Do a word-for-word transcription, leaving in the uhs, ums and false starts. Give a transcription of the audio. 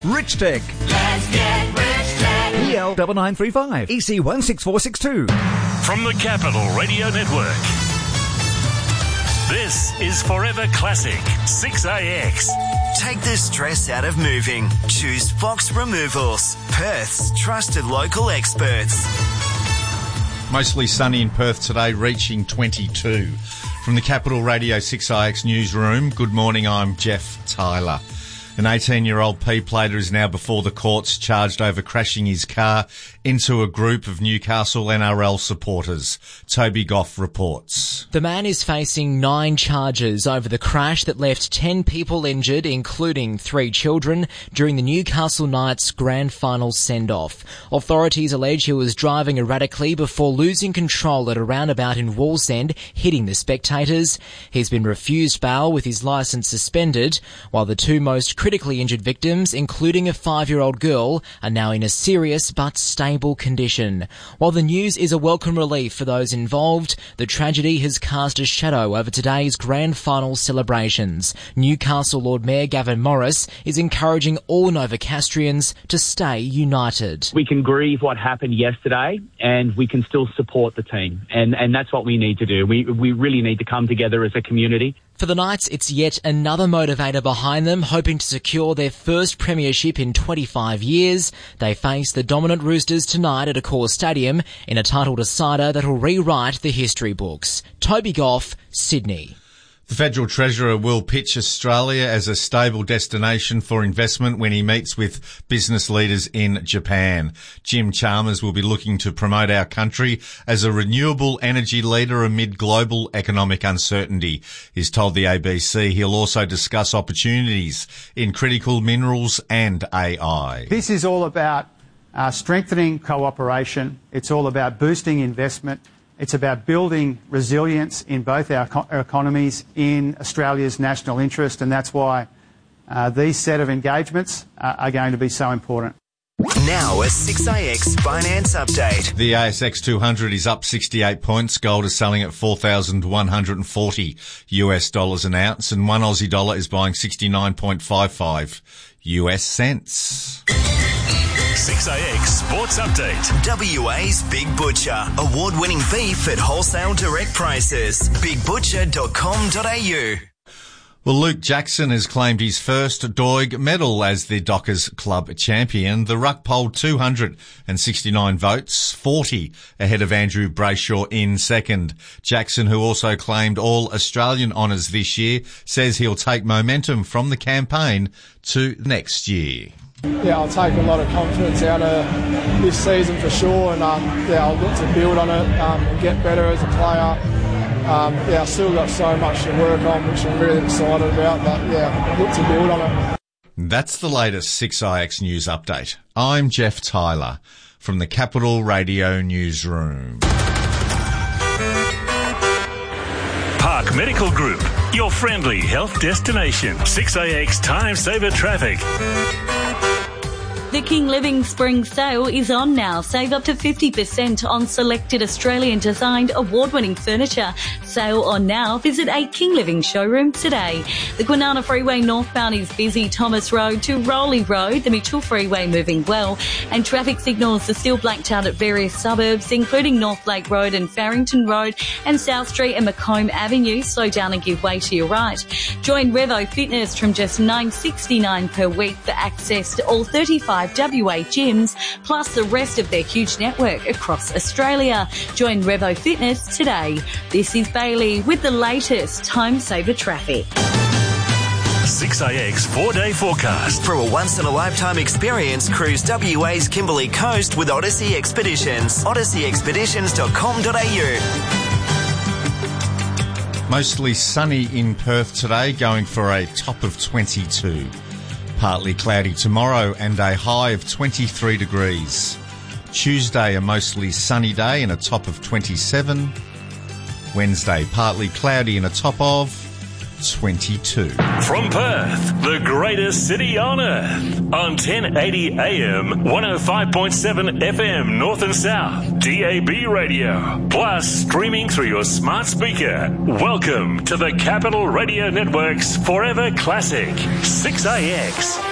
Rich Tech. Let's get Rich Tech. E L nine nine three five. E C one six four six two. From the Capital Radio Network, this is Forever Classic six A X. Take the stress out of moving. Choose Fox Removals, Perth's trusted local experts. Mostly sunny in Perth today, reaching twenty-two. From the Capital Radio six A X newsroom, good morning, I'm Jeff Tyler. An eighteen-year-old P-plater is now before the courts, charged over crashing his car into a group of Newcastle N R L supporters. Toby Goff reports. The man is facing nine charges over the crash that left ten people injured, including three children, during the Newcastle Knights grand final send-off. Authorities allege he was driving erratically before losing control at a roundabout in Wallsend, hitting the spectators. He's been refused bail with his licence suspended, while the two most critically injured victims, including a five-year-old girl, are now in a serious but stable condition. While the news is a welcome relief for those involved, the tragedy has cast a shadow over today's grand final celebrations. Newcastle Lord Mayor Gavin Morris is encouraging all Novocastrians to stay united. We can grieve what happened yesterday and we can still support the team, and, and that's what we need to do. We, we really need to come together as a community. For the Knights, it's yet another motivator behind them, hoping to secure their first premiership in twenty-five years. They face the dominant Roosters tonight at Accor Stadium in a title decider that'll rewrite the history books. Toby Goff, Sydney. The Federal Treasurer will pitch Australia as a stable destination for investment when he meets with business leaders in Japan. Jim Chalmers will be looking to promote our country as a renewable energy leader amid global economic uncertainty. He's told the A B C he'll also discuss opportunities in critical minerals and A I. This is all about uh, strengthening cooperation. It's all about boosting investment. It's about building resilience in both our, co- our economies in Australia's national interest, and that's why uh, these set of engagements uh, are going to be so important. Now a six A X finance update. The A S X two hundred is up sixty-eight points. Gold is selling at four thousand one hundred forty U S dollars an ounce, and one Aussie dollar is buying sixty-nine point five five U S cents. six A X Sports Update. W A's Big Butcher. Award-winning beef at wholesale direct prices. big butcher dot com dot a u. Well, Luke Jackson has claimed his first Doig medal as the Dockers Club champion. The ruck polled two hundred sixty-nine votes, forty ahead of Andrew Brayshaw in second. Jackson, who also claimed all Australian honours this year, says he'll take momentum from the campaign to next year. Yeah, I'll take a lot of confidence out of this season for sure, and um, yeah, I'll look to build on it um, and get better as a player. Um, yeah, I've still got so much to work on, which I'm really excited about, but yeah, look to build on it. That's the latest six A X News Update. I'm Jeff Tyler from the Capital Radio Newsroom. Park Medical Group, your friendly health destination. six A X Time Saver Traffic. The King Living Spring Sale is on now. Save up to fifty percent on selected Australian-designed award-winning furniture. Sale on now. Visit a King Living showroom today. The Kwinana Freeway northbound is busy. Thomas Road to Rowley Road. The Mitchell Freeway moving well. And traffic signals are still blacked out at various suburbs, including North Lake Road and Farrington Road and South Street and Macomb Avenue. Slow down and give way to your right. Join Revo Fitness from just nine dollars sixty-nine per week for access to all thirty-five W A gyms, plus the rest of their huge network across Australia. Join Revo Fitness today. This is Bailey with the latest Time Saver Traffic. six A X four-day forecast. For a once-in-a-lifetime experience, cruise W A's Kimberley Coast with Odyssey Expeditions. odyssey expeditions dot com dot a u. Mostly sunny in Perth today, going for a top of twenty-two. Partly cloudy tomorrow and a high of twenty-three degrees. Tuesday, a mostly sunny day and a top of twenty-seven. Wednesday, partly cloudy and a top of twenty-two. From Perth, the greatest city on earth. On ten eighty A M, one oh five point seven F M, North and South, D A B radio. Plus, streaming through your smart speaker. Welcome to the Capital Radio Network's Forever Classic, six A X.